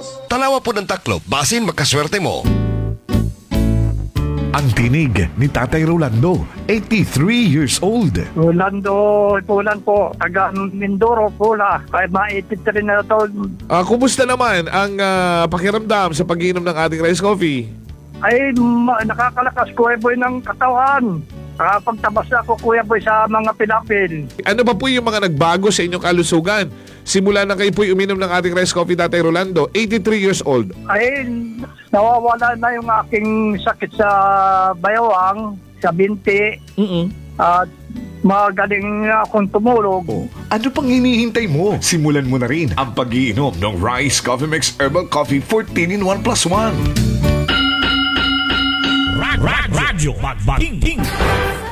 Tanawa po ng taklob, basin makaswerte mo. Ang tinig ni Tatay Rolando, 83 years old. Rolando Pulan po, taga Mindoro, Pula. Ay, ma-83 na taon. Kumusta naman ang pakiramdam sa pag-iinom ng ating rice coffee? Ay, nakakalakas Kuya Boy ng katawan. Pagtabas na ako Kuya Boy sa mga pinapil. Ano ba po yung mga nagbago sa inyong kalusugan? Simula na kayo po'y uminom ng ating rice coffee, Tatay Rolando, 83 years old. Ay, nawawala na yung aking sakit sa bayawang, sa binti. At magaling na akong tumulog. Ano pang hinihintay mo? Simulan mo na rin ang pag-iinom ng Rice Coffee Mix Herbal Coffee 14 in 1 plus 1. Radyo Magbating.